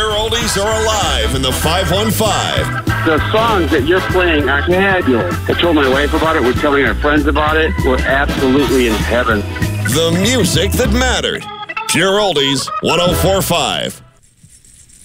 Pure Oldies are alive in the 515. The songs that you're playing are fabulous. I told my wife about it. We're telling our friends about it. We're absolutely in heaven. The music that mattered. Pure Oldies 104.5.